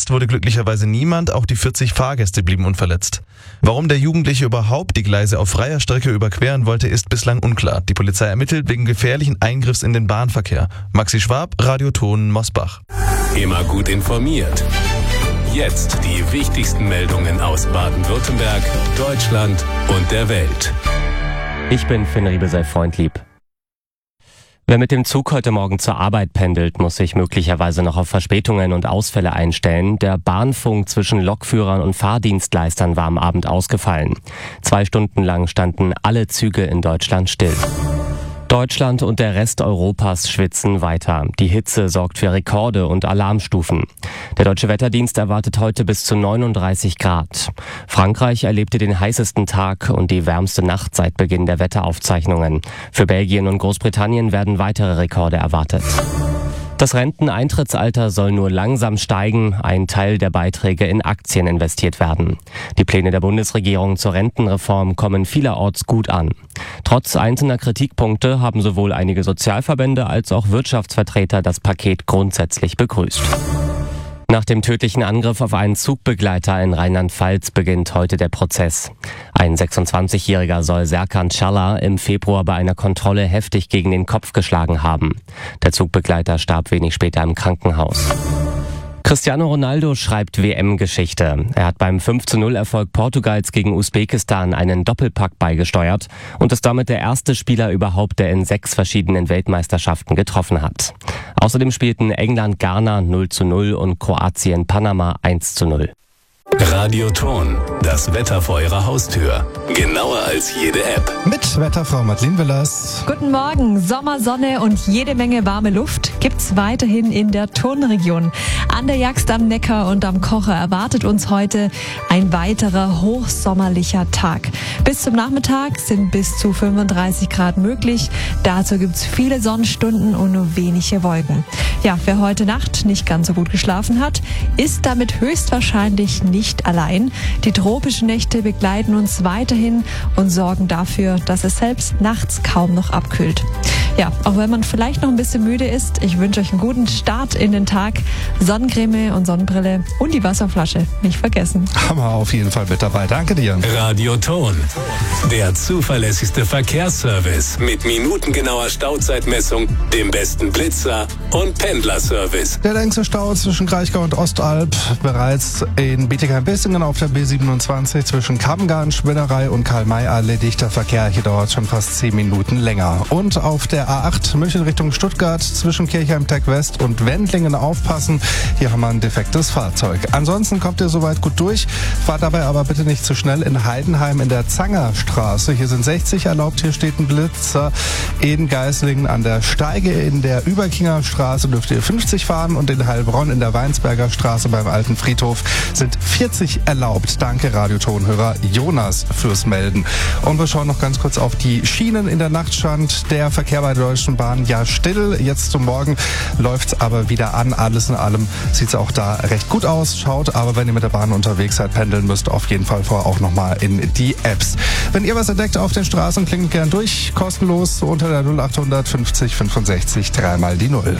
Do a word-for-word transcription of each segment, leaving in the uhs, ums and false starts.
Verletzt wurde glücklicherweise niemand, auch die vierzig Fahrgäste blieben unverletzt. Warum der Jugendliche überhaupt die Gleise auf freier Strecke überqueren wollte, ist bislang unklar. Die Polizei ermittelt wegen gefährlichen Eingriffs in den Bahnverkehr. Maxi Schwab, Radioton Mosbach. Immer gut informiert. Jetzt die wichtigsten Meldungen aus Baden-Württemberg, Deutschland und der Welt. Ich bin Finn Riebe, sei freundlieb. Wer mit dem Zug heute Morgen zur Arbeit pendelt, muss sich möglicherweise noch auf Verspätungen und Ausfälle einstellen. Der Bahnfunk zwischen Lokführern und Fahrdienstleistern war am Abend ausgefallen. Zwei Stunden lang standen alle Züge in Deutschland still. Deutschland und der Rest Europas schwitzen weiter. Die Hitze sorgt für Rekorde und Alarmstufen. Der Deutsche Wetterdienst erwartet heute bis zu neununddreißig Grad. Frankreich erlebte den heißesten Tag und die wärmste Nacht seit Beginn der Wetteraufzeichnungen. Für Belgien und Großbritannien werden weitere Rekorde erwartet. Das Renteneintrittsalter soll nur langsam steigen, ein Teil der Beiträge in Aktien investiert werden. Die Pläne der Bundesregierung zur Rentenreform kommen vielerorts gut an. Trotz einzelner Kritikpunkte haben sowohl einige Sozialverbände als auch Wirtschaftsvertreter das Paket grundsätzlich begrüßt. Nach dem tödlichen Angriff auf einen Zugbegleiter in Rheinland-Pfalz beginnt heute der Prozess. Ein sechsundzwanzigjähriger soll Serkan Çalla im Februar bei einer Kontrolle heftig gegen den Kopf geschlagen haben. Der Zugbegleiter starb wenig später im Krankenhaus. Cristiano Ronaldo schreibt W M-Geschichte. Er hat beim fünf zu null Erfolg Portugals gegen Usbekistan einen Doppelpack beigesteuert und ist damit der erste Spieler überhaupt, der in sechs verschiedenen Weltmeisterschaften getroffen hat. Außerdem spielten England Ghana null zu null und Kroatien Panama eins zu null. Radioton, das Wetter vor Ihrer Haustür. Genauer als jede App. Mit Wetterfrau Madeleine Willers. Guten Morgen. Sommersonne und jede Menge warme Luft gibt's weiterhin in der Tonregion. An der Jagst am Neckar und am Kocher erwartet uns heute ein weiterer hochsommerlicher Tag. Bis zum Nachmittag sind bis zu fünfunddreißig Grad möglich. Dazu gibt's viele Sonnenstunden und nur wenige Wolken. Ja, wer heute Nacht nicht ganz so gut geschlafen hat, ist damit höchstwahrscheinlich nicht Nicht allein. Die tropischen Nächte begleiten uns weiterhin und sorgen dafür, dass es selbst nachts kaum noch abkühlt. Ja, auch wenn man vielleicht noch ein bisschen müde ist, ich wünsche euch einen guten Start in den Tag. Sonnencreme und Sonnenbrille und die Wasserflasche nicht vergessen. Haben wir auf jeden Fall mit dabei. Danke dir. Radioton, der zuverlässigste Verkehrsservice mit minutengenauer Stauzeitmessung, dem besten Blitzer und Pendlerservice. Der längste Stau zwischen Kraichgau und Ostalb bereits in Bietigheim-Bissingen auf der B siebenundzwanzig zwischen Kammgarn, Spinnerei und Karl-May erledigt. Der Verkehr hier dauert schon fast zehn Minuten länger. Und auf der A acht München Richtung Stuttgart zwischen Kirchheim-Tech West und Wendlingen aufpassen. Hier haben wir ein defektes Fahrzeug. Ansonsten kommt ihr soweit gut durch. Fahrt dabei aber bitte nicht zu schnell in Heidenheim in der Zangerstraße. Hier sind sechzig erlaubt. Hier steht ein Blitzer. In Geislingen an der Steige in der Überkinger Straße dürft ihr fünfzig fahren und in Heilbronn in der Weinsberger Straße beim Alten Friedhof sind vierzig erlaubt. Danke Radiotonhörer Jonas fürs Melden. Und wir schauen noch ganz kurz auf die Schienen. In der Nacht stand der Verkehr bei der Deutschen Bahn ja still. Jetzt zum Morgen läuft's aber wieder an. Alles in allem sieht's auch da recht gut aus. Schaut aber, wenn ihr mit der Bahn unterwegs seid, pendeln müsst, auf jeden Fall vorher auch nochmal in die Apps. Wenn ihr was entdeckt auf den Straßen, klingelt gern durch. Kostenlos unter der null acht fünfzig fünfundsechzig dreimal die Null.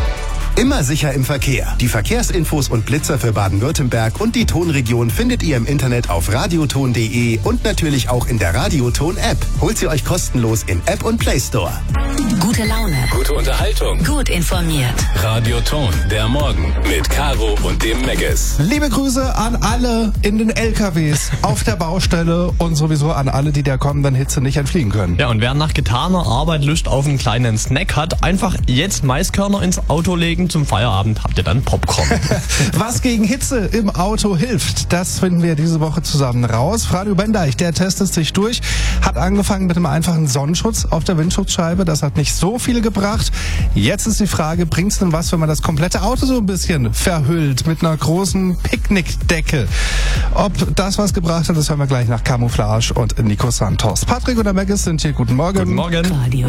Immer sicher im Verkehr. Die Verkehrsinfos und Blitzer für Baden-Württemberg und die Tonregion findet ihr im Internet auf radioton punkt de und natürlich auch in der Radioton-App. Holt sie euch kostenlos in App und Play Store. Gute Laune. Gute Unterhaltung. Gut informiert. Radioton, der Morgen mit Caro und dem Megges. Liebe Grüße an alle in den L K Ws, auf der Baustelle und sowieso an alle, die der kommenden Hitze nicht entfliehen können. Ja, und wer nach getaner Arbeit Lust auf einen kleinen Snack hat, einfach jetzt Maiskörner ins Auto legen. Zum Feierabend habt ihr dann Popcorn. Was gegen Hitze im Auto hilft, das finden wir diese Woche zusammen raus. Franjo Bendeich, der testet sich durch, hat angefangen mit einem einfachen Sonnenschutz auf der Windschutzscheibe. Das hat nicht so viel gebracht. Jetzt ist die Frage, bringt's denn was, wenn man das komplette Auto so ein bisschen verhüllt mit einer großen Picknickdecke? Ob das was gebracht hat, das hören wir gleich nach Camouflage und Nico Santos. Patrick und der Megges sind hier. Guten Morgen. Guten Morgen. Radio